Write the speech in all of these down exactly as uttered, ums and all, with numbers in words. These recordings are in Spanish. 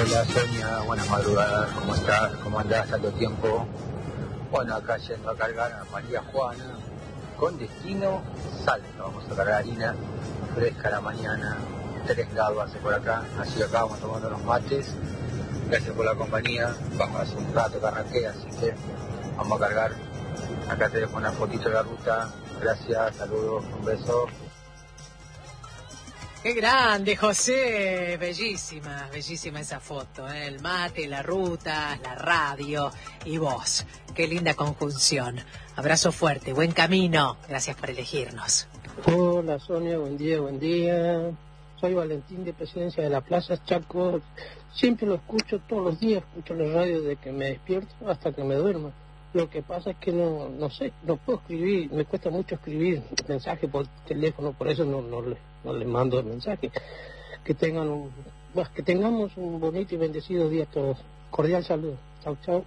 Hola Sonia, buenas madrugadas, ¿cómo estás? ¿Cómo andás? Tanto tiempo. Bueno, acá yendo a cargar a María Juana, con destino Salta. Vamos a cargar harina fresca a la mañana, tres grados hace por acá, así que acá vamos tomando los mates. Gracias por la compañía, vamos hace un rato que arranqué, así que vamos a cargar. Acá te dejo una fotito de la ruta, gracias, saludos, un beso. ¡Qué grande, José! Bellísima, bellísima esa foto, ¿eh? El mate, la ruta, la radio y vos. ¡Qué linda conjunción! Abrazo fuerte, buen camino. Gracias por elegirnos. Hola Sonia, buen día, buen día. Soy Valentín de Presidencia de la Plaza Chaco. Siempre lo escucho todos los días, escucho la radio desde que me despierto hasta que me duermo. Lo que pasa es que no, no sé, no puedo escribir, me cuesta mucho escribir mensajes por teléfono, por eso no, no, le, no le mando el mensaje. Que tengan un, bueno, que tengamos un bonito y bendecido día todos. Cordial saludo. Chau, chau.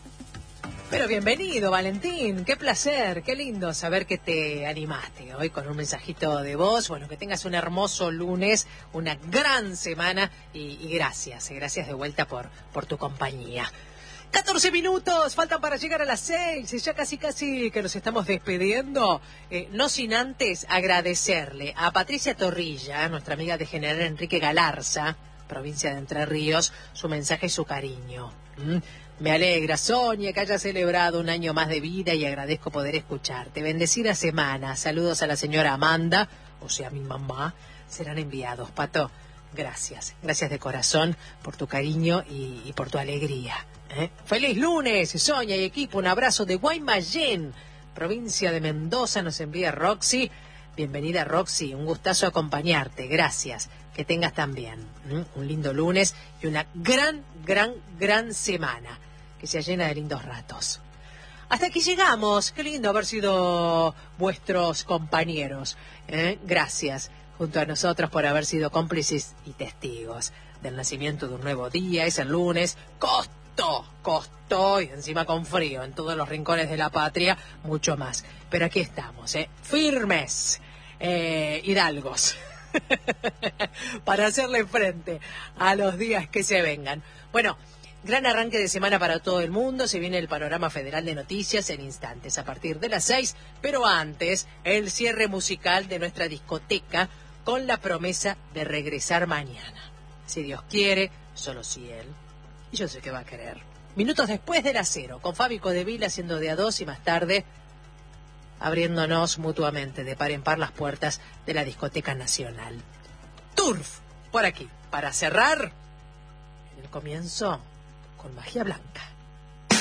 Pero bienvenido, Valentín. Qué placer, qué lindo saber que te animaste hoy con un mensajito de voz. Bueno, que tengas un hermoso lunes, una gran semana y, y gracias, gracias de vuelta por, por tu compañía. catorce minutos, faltan para llegar a las seis, y ya casi casi que nos estamos despidiendo, eh, no sin antes agradecerle a Patricia Torrilla, nuestra amiga de General Enrique Galarza, provincia de Entre Ríos, su mensaje y su cariño. ¿Mm? Me alegra, Sonia, que haya celebrado un año más de vida y agradezco poder escucharte. Bendecida semana, saludos a la señora Amanda, o sea, mi mamá, serán enviados. Pato, gracias, gracias de corazón por tu cariño y, y por tu alegría. ¿Eh? Feliz lunes, Sonia y equipo, un abrazo de Guaymallén, provincia de Mendoza, nos envía Roxy. Bienvenida Roxy, un gustazo acompañarte, gracias, que tengas también ¿eh? un lindo lunes y una gran, gran, gran semana, que sea llena de lindos ratos. Hasta aquí llegamos, qué lindo haber sido vuestros compañeros, ¿eh? Gracias junto a nosotros por haber sido cómplices y testigos del nacimiento de un nuevo día. Es el lunes, costó, costó, y encima con frío en todos los rincones de la patria, mucho más. Pero aquí estamos, ¿eh? firmes, eh, hidalgos, para hacerle frente a los días que se vengan. Bueno, gran arranque de semana para todo el mundo. Se viene el panorama federal de noticias en instantes, a partir de las seis. Pero antes, el cierre musical de nuestra discoteca con la promesa de regresar mañana. Si Dios quiere, solo si Él. Y yo sé que va a querer. Minutos después de las cero, con Fabi Codevil haciendo de a dos y más tarde abriéndonos mutuamente de par en par las puertas de la Discoteca Nacional. Turf, por aquí, para cerrar el comienzo con Magia Blanca.